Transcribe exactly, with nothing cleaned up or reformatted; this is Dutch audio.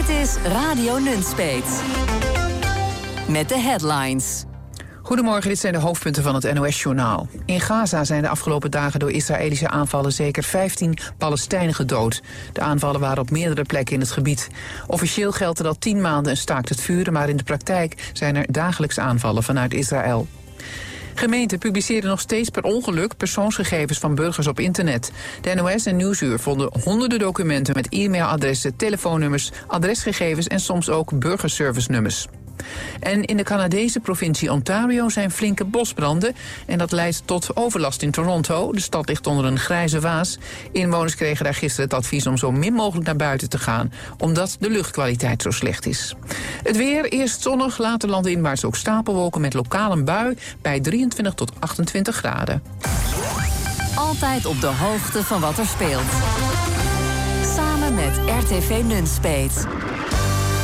Dit is Radio Nunspeet. Met de headlines. Goedemorgen, dit zijn de hoofdpunten van het N O S-journaal. In Gaza zijn de afgelopen dagen door Israëlische aanvallen zeker vijftien Palestijnen gedood. De aanvallen waren op meerdere plekken in het gebied. Officieel geldt er al tien maanden een staakt het vuren, maar in de praktijk zijn er dagelijks aanvallen vanuit Israël. Gemeenten publiceren nog steeds per ongeluk persoonsgegevens van burgers op internet. De N O S en Nieuwsuur vonden honderden documenten met e-mailadressen, telefoonnummers, adresgegevens en soms ook burgerservice-nummers. En in de Canadese provincie Ontario zijn flinke bosbranden en dat leidt tot overlast in Toronto. De stad ligt onder een grijze waas. Inwoners kregen daar gisteren het advies om zo min mogelijk naar buiten te gaan, omdat de luchtkwaliteit zo slecht is. Het weer, eerst zonnig, later landinwaarts ook stapelwolken met lokaal een bui bij drieëntwintig tot achtentwintig graden. Altijd op de hoogte van wat er speelt. Samen met R T V Nunspeet.